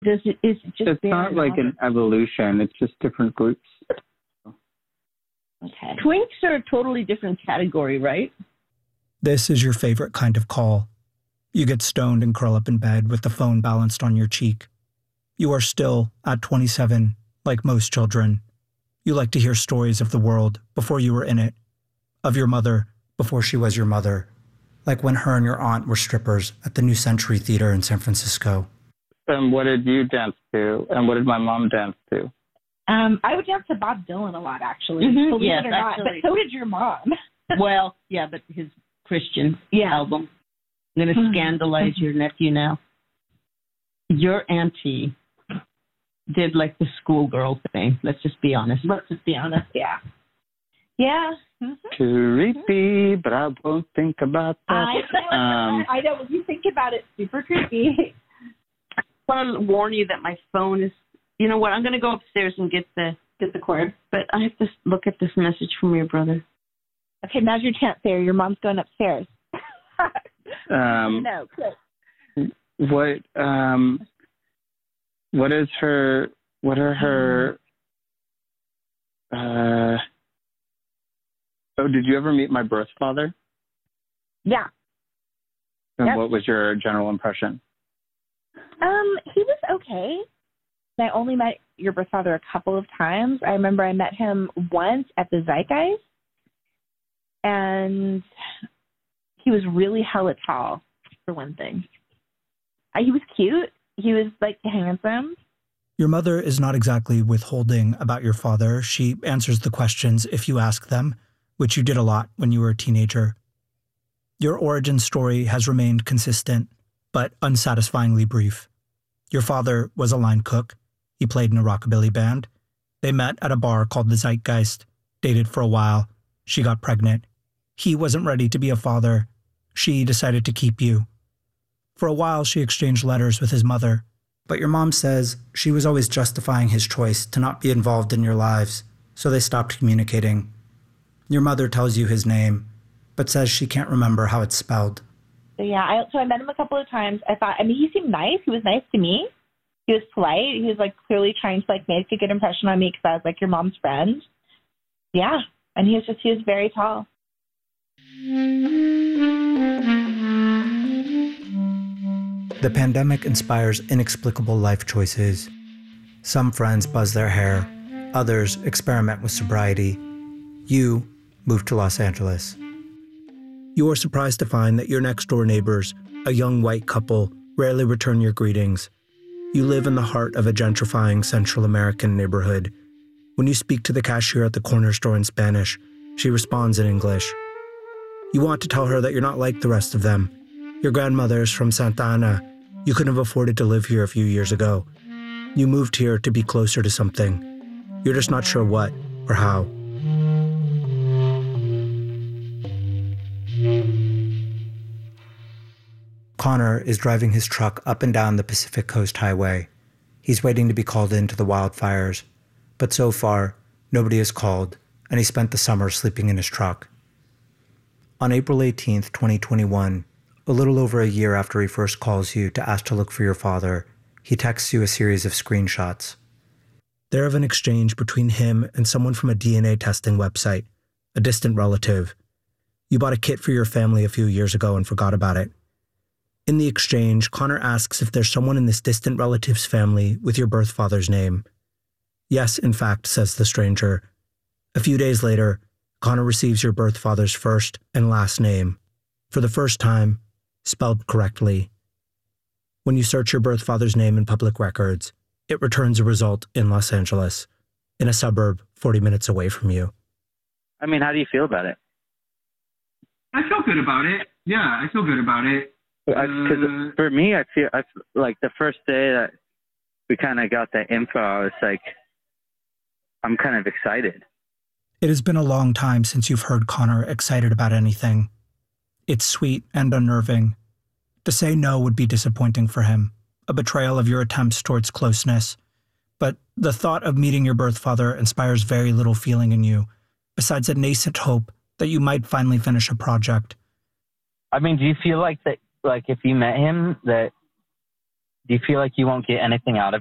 Is it just It's not like an evolution. It's just different groups. Okay. Twinks are a totally different category, right? This is your favorite kind of call. You get stoned and curl up in bed with the phone balanced on your cheek. You are still, at 27, like most children. You like to hear stories of the world before you were in it, of your mother before she was your mother, like when her and your aunt were strippers at the New Century Theater in San Francisco. And what did you dance to? And what did my mom dance to? I would dance to Bob Dylan a lot, actually. Mm-hmm. Believe Yes, it or not. actually. But so did your mom. Well, yeah, but his Christian album. I'm going to scandalize your nephew now. Your auntie did like the schoolgirl thing. Let's just be honest. Yeah. Yeah. Creepy, but I won't think about that. I know. When you think about it, super creepy. I want to warn you that my phone is, you know what, I'm going to go upstairs and get the cord, but I have to look at this message from your brother. Okay, now's your chance there. Your mom's going upstairs. No, good. What are her, did you ever meet my birth father? Yeah. And Yep. what was your general impression? He was okay. I only met your birth father a couple of times. I remember I met him once at the Zeitgeist, and he was really hella tall, for one thing. He was cute. He was, like, handsome. Your mother is not exactly withholding about your father. She answers the questions if you ask them, which you did a lot when you were a teenager. Your origin story has remained consistent, but unsatisfyingly brief. Your father was a line cook. He played in a rockabilly band. They met at a bar called the Zeitgeist, dated for a while. She got pregnant. He wasn't ready to be a father. She decided to keep you. For a while, she exchanged letters with his mother, but your mom says she was always justifying his choice to not be involved in your lives, so they stopped communicating. Your mother tells you his name, but says she can't remember how it's spelled. So, yeah, I met him a couple of times. He seemed nice. He was nice to me. He was polite. He was, like, clearly trying to, like, make a good impression on me because I was, like, your mom's friend. Yeah, and he was very tall. The pandemic inspires inexplicable life choices. Some friends buzz their hair, others experiment with sobriety. You move to Los Angeles. You are surprised to find that your next-door neighbors, a young white couple, rarely return your greetings. You live in the heart of a gentrifying Central American neighborhood. When you speak to the cashier at the corner store in Spanish, she responds in English. You want to tell her that you're not like the rest of them. Your grandmother is from Santa Ana. You couldn't have afforded to live here a few years ago. You moved here to be closer to something. You're just not sure what or how. Connor is driving his truck up and down the Pacific Coast Highway. He's waiting to be called into the wildfires, but so far, nobody is called, and he spent the summer sleeping in his truck. On April 18th, 2021, a little over a year after he first calls you to ask to look for your father, he texts you a series of screenshots. They're of an exchange between him and someone from a DNA testing website, a distant relative. You bought a kit for your family a few years ago and forgot about it. In the exchange, Connor asks if there's someone in this distant relative's family with your birth father's name. Yes, in fact, says the stranger. A few days later, Connor receives your birth father's first and last name, for the first time, spelled correctly. When you search your birth father's name in public records, it returns a result in Los Angeles, in a suburb 40 minutes away from you. I mean, how do you feel about it? I feel good about it. Yeah, I feel good about it. Because for me, I feel like the first day that we kind of got the info, I was like, I'm kind of excited. It has been a long time since you've heard Connor excited about anything. It's sweet and unnerving. To say no would be disappointing for him, a betrayal of your attempts towards closeness. But the thought of meeting your birth father inspires very little feeling in you, besides a nascent hope that you might finally finish a project. I mean, do you feel like that, like if you met him, that Do you feel like you won't get anything out of